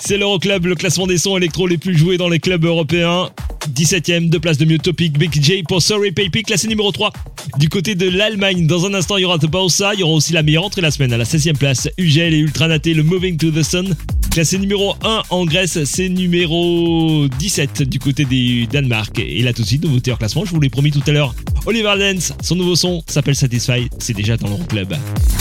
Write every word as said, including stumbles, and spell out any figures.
C'est l'Euroclub, le classement des sons électro les plus joués dans les clubs européens. dix-septième, deux places de mieux, Topic, Big J pour Sorry Baby, classé numéro trois. Du côté de l'Allemagne, dans un instant, il y aura The Bossa. Il y aura aussi la meilleure entrée de la semaine à la seizième place. U G L et Ultranaté, le Moving to the Sun. Classé numéro un en Grèce, c'est numéro dix-sept du côté du Danemark. Et là tout de suite, nouveauté en classement, je vous l'ai promis tout à l'heure. Oliver Dance, son nouveau son s'appelle Satisfy, c'est déjà dans l'Euroclub.